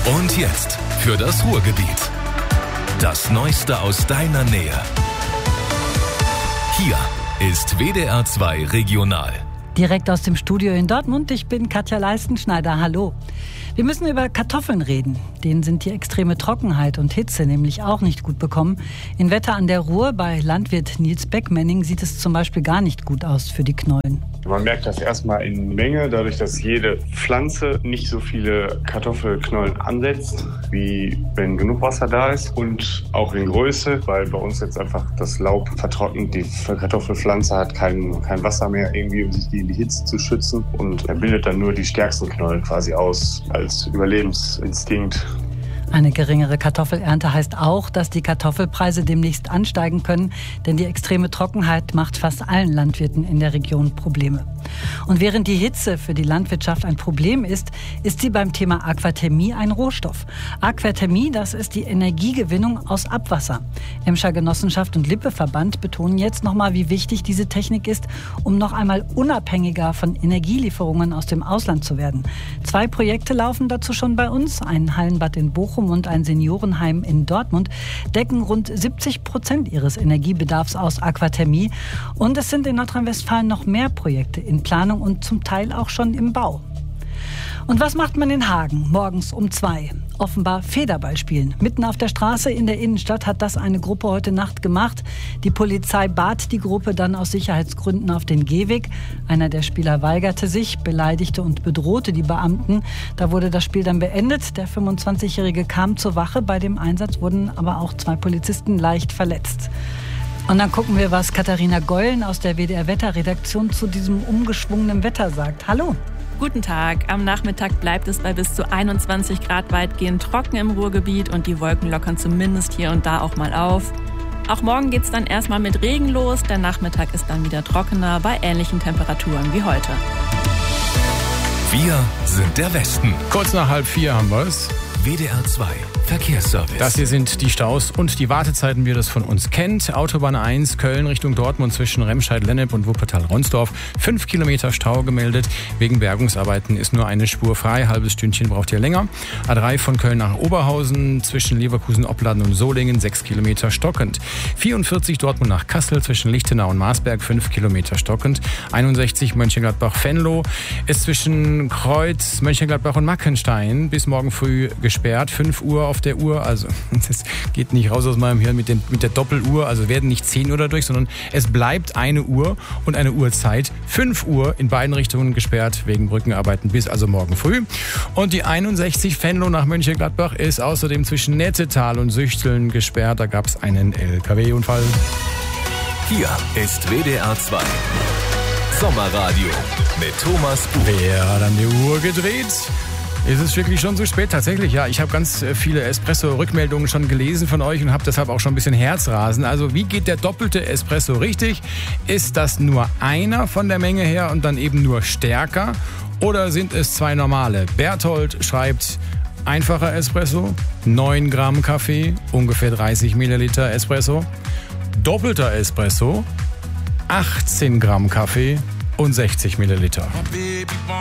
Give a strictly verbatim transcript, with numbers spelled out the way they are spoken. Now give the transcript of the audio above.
Und jetzt für das Ruhrgebiet. Das Neueste aus deiner Nähe. Hier ist W D R zwei Regional. Direkt aus dem Studio in Dortmund. Ich bin Katja Leistenschneider. Hallo. Wir müssen über Kartoffeln reden. Denen sind die extreme Trockenheit und Hitze nämlich auch nicht gut bekommen. In Wetter an der Ruhr bei Landwirt Nils Beckmenning sieht es zum Beispiel gar nicht gut aus für die Knollen. Man merkt das erstmal in Menge, dadurch, dass jede Pflanze nicht so viele Kartoffelknollen ansetzt, wie wenn genug Wasser da ist. Und auch in Größe, weil bei uns jetzt einfach das Laub vertrocknet. Die Kartoffelpflanze hat kein, kein Wasser mehr irgendwie, um sich gegen die Hitze zu schützen. Und er bildet dann nur die stärksten Knollen quasi aus als Überlebensinstinkt. Eine geringere Kartoffelernte heißt auch, dass die Kartoffelpreise demnächst ansteigen können, denn die extreme Trockenheit macht fast allen Landwirten in der Region Probleme. Und während die Hitze für die Landwirtschaft ein Problem ist, ist sie beim Thema Aquathermie ein Rohstoff. Aquathermie, das ist die Energiegewinnung aus Abwasser. Emscher Genossenschaft und Lippe-Verband betonen jetzt nochmal, wie wichtig diese Technik ist, um noch einmal unabhängiger von Energielieferungen aus dem Ausland zu werden. Zwei Projekte laufen dazu schon bei uns, ein Hallenbad in Bochum und ein Seniorenheim in Dortmund decken rund siebzig Prozent ihres Energiebedarfs aus Aquathermie. Und es sind in Nordrhein-Westfalen noch mehr Projekte in Planung und zum Teil auch schon im Bau. Und was macht man in Hagen morgens um zwei? Offenbar Federball spielen. Mitten auf der Straße in der Innenstadt hat das eine Gruppe heute Nacht gemacht. Die Polizei bat die Gruppe dann aus Sicherheitsgründen auf den Gehweg. Einer der Spieler weigerte sich, beleidigte und bedrohte die Beamten. Da wurde das Spiel dann beendet. Der fünfundzwanzigjährige kam zur Wache. Bei dem Einsatz wurden aber auch zwei Polizisten leicht verletzt. Und dann gucken wir, was Katharina Gollen aus der W D R-Wetterredaktion zu diesem umgeschwungenen Wetter sagt. Hallo. Guten Tag. Am Nachmittag bleibt es bei bis zu einundzwanzig Grad weitgehend trocken im Ruhrgebiet und die Wolken lockern zumindest hier und da auch mal auf. Auch morgen geht's dann erstmal mit Regen los. Der Nachmittag ist dann wieder trockener bei ähnlichen Temperaturen wie heute. Wir sind der Westen. Kurz nach halb vier haben wir es. W D R zwei Verkehrsservice. Das hier sind die Staus und die Wartezeiten, wie ihr das von uns kennt. Autobahn eins, Köln Richtung Dortmund zwischen Remscheid-Lennep und Wuppertal-Ronsdorf. Fünf Kilometer Stau gemeldet. Wegen Bergungsarbeiten ist nur eine Spur frei. Halbes Stündchen braucht ihr länger. A drei von Köln nach Oberhausen zwischen Leverkusen, Opladen und Solingen. Sechs Kilometer stockend. vierundvierzig Dortmund nach Kassel zwischen Lichtenau und Marsberg. Fünf Kilometer stockend. einundsechzig Mönchengladbach-Venlo ist zwischen Kreuz, Mönchengladbach und Mackenstein bis morgen früh gesperrt. fünf Uhr auf der Uhr, also das geht nicht raus aus meinem Hirn mit, den, mit der Doppeluhr, also werden nicht zehn Uhr dadurch, sondern es bleibt eine Uhr und eine Uhrzeit. fünf Uhr in beiden Richtungen gesperrt wegen Brückenarbeiten bis also morgen früh. Und die einundsechzig Venlo nach Mönchengladbach ist außerdem zwischen Nettetal und Süchteln gesperrt. Da gab es einen L K W-Unfall. Hier ist W D R zwei Sommerradio mit Thomas Buch. Wer hat an die Uhr gedreht? Ist es wirklich schon so spät? Tatsächlich, ja. Ich habe ganz viele Espresso-Rückmeldungen schon gelesen von euch und habe deshalb auch schon ein bisschen Herzrasen. Also wie geht der doppelte Espresso richtig? Ist das nur einer von der Menge her und dann eben nur stärker? Oder sind es zwei normale? Berthold schreibt, einfacher Espresso, neun Gramm Kaffee, ungefähr dreißig Milliliter Espresso. Doppelter Espresso, achtzehn Gramm Kaffee und sechzig Milliliter.